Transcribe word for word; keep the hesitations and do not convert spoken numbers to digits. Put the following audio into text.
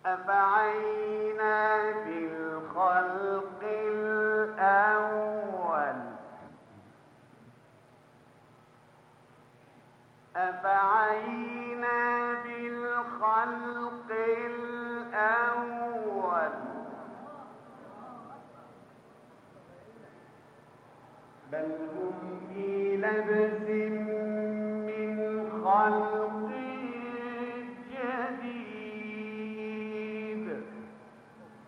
أفعينا بالخلق الأول أفعينا بالخلق الأول بل هم في لبس من خلق